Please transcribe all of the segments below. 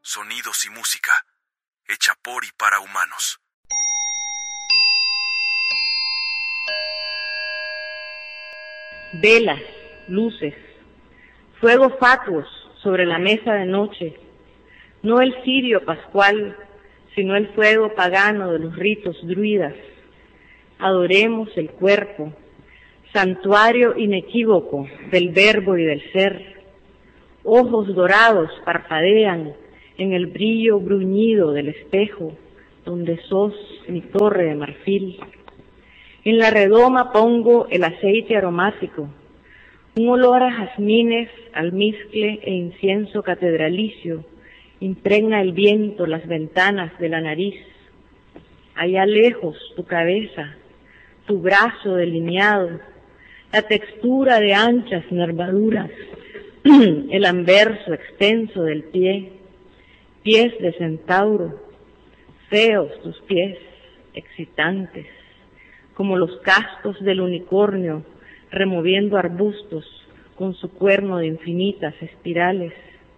sonidos y música, hecha por y para humanos. Velas, luces, fuegos fatuos sobre la mesa de noche, no el cirio pascual, sino el fuego pagano de los ritos druidas. Adoremos el cuerpo, santuario inequívoco del verbo y del ser. Ojos dorados parpadean en el brillo bruñido del espejo, donde sos mi torre de marfil. En la redoma pongo el aceite aromático, un olor a jazmines, almizcle e incienso catedralicio, impregna el viento las ventanas de la nariz. Allá lejos tu cabeza, tu brazo delineado, la textura de anchas nervaduras, el anverso extenso del pie, pies de centauro, feos tus pies, excitantes, como los cascos del unicornio removiendo arbustos con su cuerno de infinitas espirales.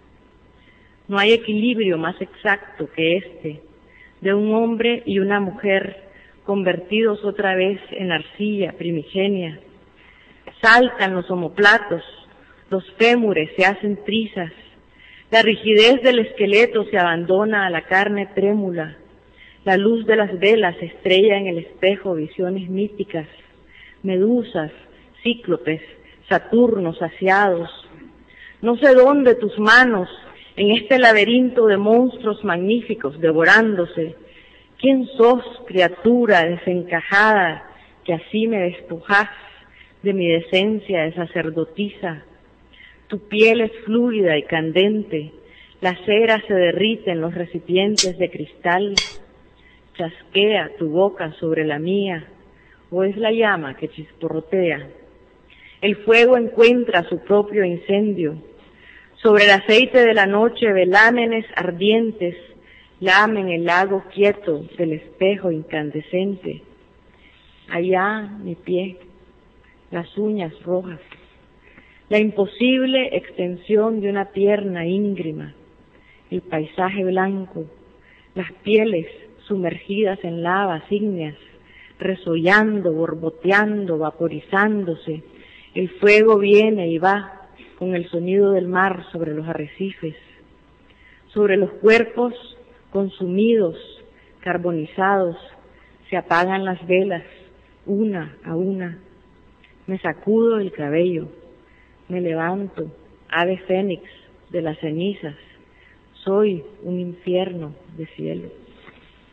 No hay equilibrio más exacto que este, de un hombre y una mujer convertidos otra vez en arcilla primigenia. Saltan los omoplatos, los fémures se hacen trizas, la rigidez del esqueleto se abandona a la carne trémula, la luz de las velas estrella en el espejo visiones míticas, medusas, cíclopes, Saturnos saciados. No sé dónde tus manos, en este laberinto de monstruos magníficos devorándose. ¿Quién sos, criatura desencajada, que así me despojás de mi decencia de sacerdotisa? Tu piel es fluida y candente, la cera se derrite en los recipientes de cristal. Chasquea tu boca sobre la mía, o es la llama que chisporrotea. El fuego encuentra su propio incendio. Sobre el aceite de la noche velámenes ardientes lamen el lago quieto del espejo incandescente. Allá mi pie, las uñas rojas, la imposible extensión de una pierna íngrima, el paisaje blanco, las pieles sumergidas en lavas ígneas, resollando, borboteando, vaporizándose. El fuego viene y va con el sonido del mar sobre los arrecifes, sobre los cuerpos consumidos, carbonizados, se apagan las velas, una a una. Me sacudo el cabello, me levanto, ave fénix de las cenizas, soy un infierno de cielo.